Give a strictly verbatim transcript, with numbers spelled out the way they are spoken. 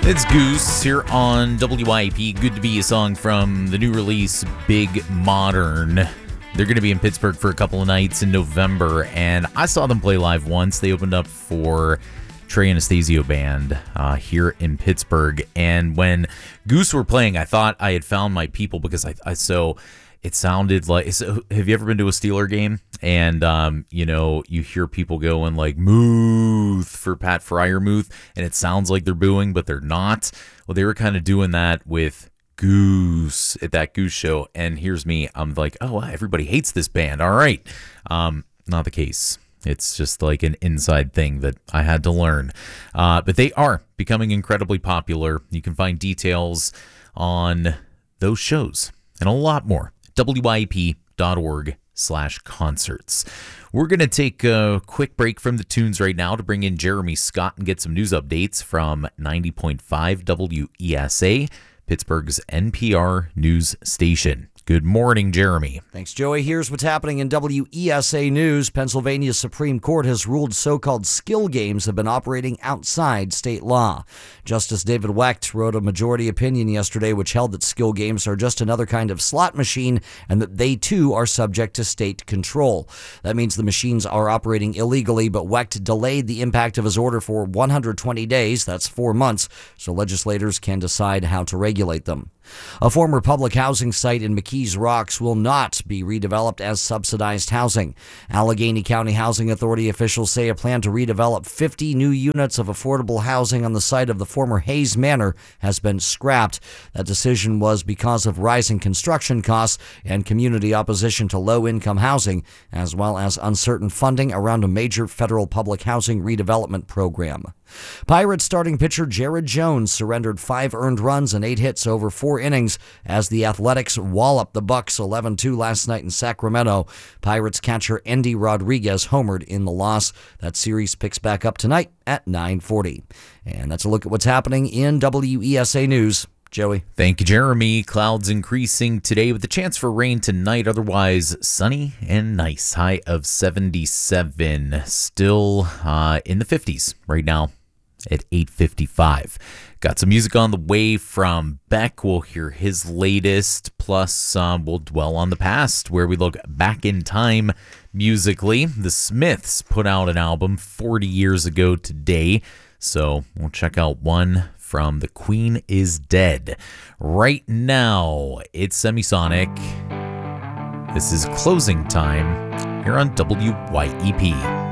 It's Goose here on W I P. Good to Be, a song from the new release, Big Modern. They're going to be in Pittsburgh for a couple of nights in November, and I saw them play live once. They opened up for Trey Anastasio Band uh, here in Pittsburgh, and when Goose were playing, I thought I had found my people because I, I so it sounded like. So have you ever been to a Steeler game? And um, you know, you hear people going like "Muth" for Pat Fryermuth, and it sounds like they're booing, but they're not. Well, they were kind of doing that with Goose at that Goose show, and here's me. I'm like, oh, wow, everybody hates this band. All right, um, not the case. It's just like an inside thing that I had to learn. Uh, but they are becoming incredibly popular. You can find details on those shows and a lot more. W I P dot org slash concerts. We're going to take a quick break from the tunes right now to bring in Jeremy Scott and get some news updates from ninety point five W E S A, Pittsburgh's N P R news station. Good morning, Jeremy. Thanks, Joey. Here's what's happening in W E S A News. Pennsylvania's Supreme Court has ruled so-called skill games have been operating outside state law. Justice David Wecht wrote a majority opinion yesterday which held that skill games are just another kind of slot machine and that they, too, are subject to state control. That means the machines are operating illegally, but Wecht delayed the impact of his order for one hundred twenty days, that's four months, so legislators can decide how to regulate them. A former public housing site in McKees Rocks will not be redeveloped as subsidized housing. Allegheny County Housing Authority officials say a plan to redevelop fifty new units of affordable housing on the site of the former Hayes Manor has been scrapped. That decision was because of rising construction costs and community opposition to low-income housing, as well as uncertain funding around a major federal public housing redevelopment program. Pirates starting pitcher Jared Jones surrendered five earned runs and eight hits over four innings as the Athletics walloped the Bucks eleven two last night in Sacramento. Pirates catcher Endy Rodriguez homered in the loss. That series picks back up tonight at nine forty. And that's a look at what's happening in W E S A News. Joey. Thank you, Jeremy. Clouds increasing today with a chance for rain tonight. Otherwise, sunny and nice. High of seventy-seven. Still uh, in the fifties right now at eight fifty-five. Got some music on the way from Beck. We'll hear his latest. Plus, um, we'll dwell on the past, where we look back in time musically. The Smiths put out an album forty years ago today. So we'll check out one from The Queen is Dead. Right now, it's Semisonic. This is Closing Time here on W Y E P.